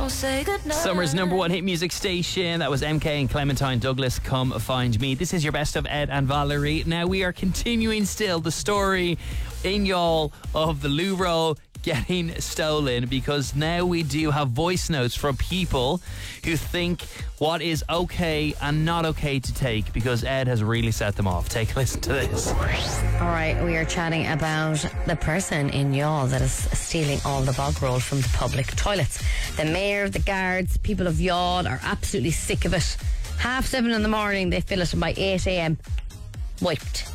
say goodnight. Summer's number one hit music station. That was MK and Clementine Douglas, Come Find Me. This is your best of Ed and Valerie. Now we are continuing still the story in y'all of the loo roll getting stolen, because now we do have voice notes from people who think what is okay and not okay to take, because Ed has really set them off. Take a listen to this. Alright, we are chatting about the person in Youghal that is stealing all the bog roll from the public toilets. The mayor, the guards, people of Youghal are absolutely sick of it. 7:30 in the morning they fill it, and by 8 a.m. wiped.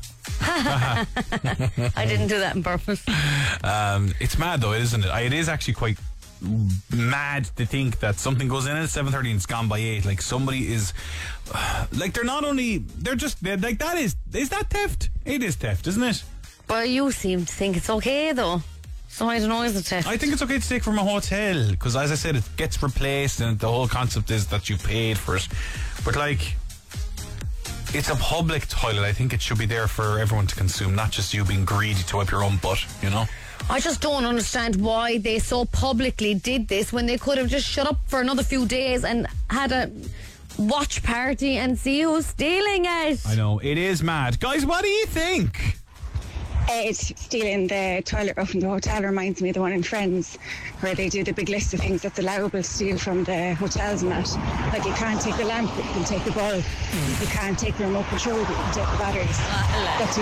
I didn't do that on purpose. It's mad though, isn't it? It is actually quite mad to think that something goes in at 7:30 and it's gone by 8. Like, somebody is like, they're like, that is that theft? It is theft, isn't it? But you seem to think it's okay though, so I don't know, is it theft? I think it's okay to take from a hotel, because as I said, it gets replaced and the whole concept is that you paid for it. But like, it's a public toilet. I think it should be there for everyone to consume, not just you being greedy to wipe your own butt, you know? I just don't understand why they so publicly did this when they could have just shut up for another few days and had a watch party and see who's stealing it. I know, it is mad. Guys, what do you think? Stealing the toilet roll from the hotel reminds me of the one in Friends, where they do the big list of things that's allowable to steal from the hotels and that. Like, you can't take the lamp, but you can take the bulb. You can't take the remote control, but you can take the batteries. That's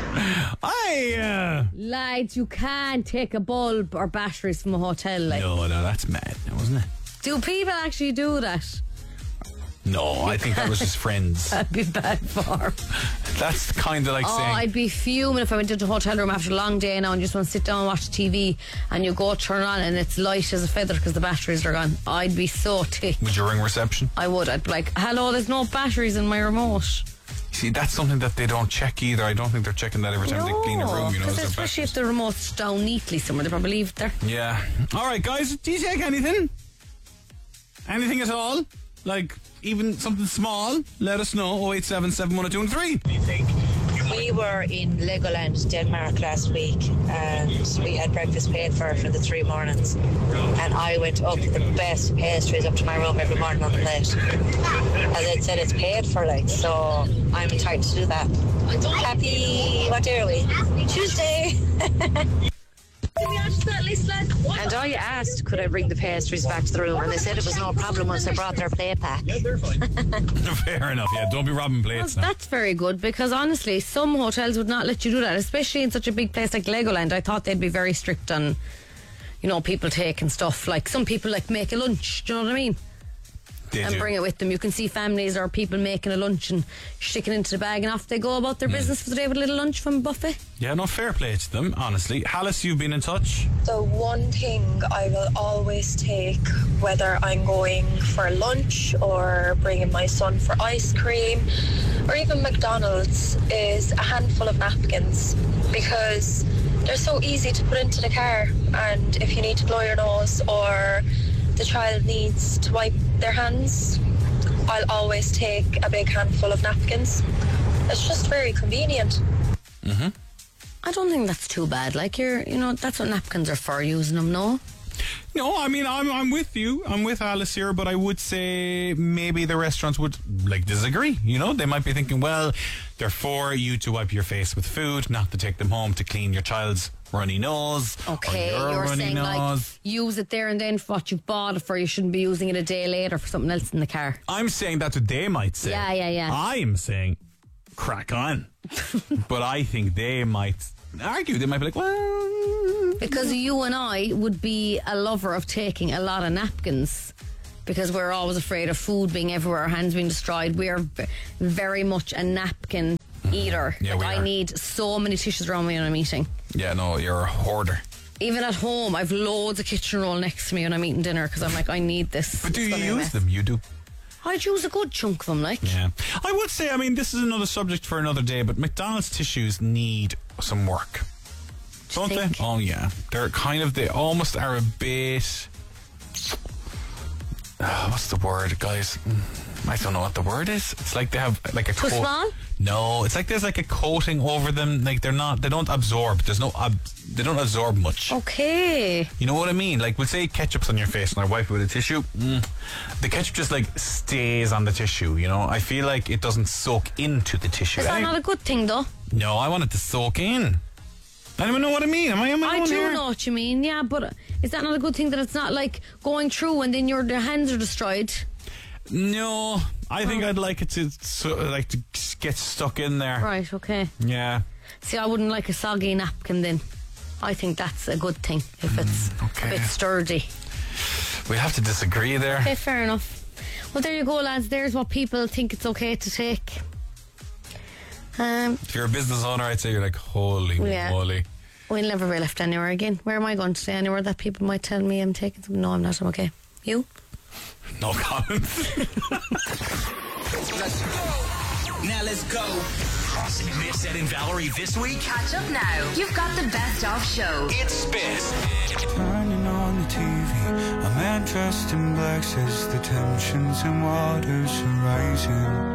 it. Lads, you can't take a bulb or batteries from a hotel. Like. No, that's mad, wasn't it? Do people actually do that? No, I think that was just Friends. That'd be bad form. That's kind of like saying... I'd be fuming if I went into a hotel room after a long day now and just want to sit down and watch TV, and you go turn on and it's light as a feather because the batteries are gone. I'd be so ticked. Would you ring reception? I would. I'd be like, hello, there's no batteries in my remote. See, that's something that they don't check either. I don't think they're checking that every time they clean a room, you know. Especially if the remote's down neatly somewhere, they probably leave it there. Yeah. Alright, guys, do you take anything? Anything at all? Like, even something small? Let us know. 0877 102 3. We were in Legoland, Denmark last week, and we had breakfast paid for the 3 mornings. And I went up the best pastries up to my room every morning on the plate. As I said, it's paid for, like, so I'm entitled to do that. Happy, what day are we? Tuesday. And I asked, could I bring the pastries back to the room, and they said it was no problem once I brought their plate pack. Fair enough, yeah. Don't be robbing plates now. That's very good, because honestly, some hotels would not let you do that, especially in such a big place like Legoland. I thought they'd be very strict on, you know, people taking stuff. Like, some people like make a lunch, do you know what I mean? And bring it with them. You can see families or people making a lunch and sticking it into the bag, and off they go about their business for the day with a little lunch from a buffet. Yeah, no, fair play to them, honestly. Alice, you've been in touch. The one thing I will always take, whether I'm going for lunch or bringing my son for ice cream or even McDonald's, is a handful of napkins, because they're so easy to put into the car, and if you need to blow your nose or the child needs to wipe their hands, I'll always take a big handful of napkins. It's just very convenient. I don't think that's too bad. Like, that's what napkins are for, using them, no? No, I mean, I'm with you. I'm with Alice here, but I would say maybe the restaurants would, like, disagree. You know, they might be thinking, well, they're for you to wipe your face with food, not to take them home to clean your child's runny nose. Okay, you're saying nose. Like, use it there and then for what you've bought it for. You shouldn't be using it a day later for something else in the car. I'm saying that's what they might say. Yeah. I'm saying crack on. But I think they might argue. They might be like, well... Because you and I would be a lover of taking a lot of napkins, because we're always afraid of food being everywhere, our hands being destroyed. We are very much a napkin eater. Yeah, like, I need so many tissues around me when I'm eating. Yeah, no, you're a hoarder. Even at home, I've loads of kitchen roll next to me when I'm eating dinner, because I'm like, I need this. But do you use them? You do. I'd use a good chunk of them, like. Yeah. I would say, I mean, this is another subject for another day, but McDonald's tissues need some work. Don't they? Oh, yeah. They're they almost are a bit... what's the word, guys? I don't know what the word is. It's like they have like a Too small? No, it's like there's like a coating over them. Like they don't absorb. They don't absorb much. Okay. You know what I mean? Like we'll say ketchup's on your face and I wipe it with a tissue. The ketchup just like stays on the tissue. You know, I feel like it doesn't soak into the tissue. Is that not a good thing though? No, I want it to soak in. I don't even know what I mean. I do know what you mean, yeah, but is that not a good thing that it's not like going through and then your hands are destroyed? No, I think I'd like it to to get stuck in there. Right, okay. Yeah. See, I wouldn't like a soggy napkin then. I think that's a good thing if it's a bit sturdy. We have to disagree there. Okay, fair enough. Well, there you go, lads. There's what people think it's okay to take. If you're a business owner, I'd say you're like, holy moly. We'll never be left anywhere again. Where am I going to say anywhere that people might tell me I'm taking something? No, I'm not. I'm okay. You? No comments. Let's go. Now let's go. Miss Ed and Valerie this week? Catch up now. You've got the best of show. It's Spin. Turning on the TV, a man dressed in black says the tensions and waters are rising.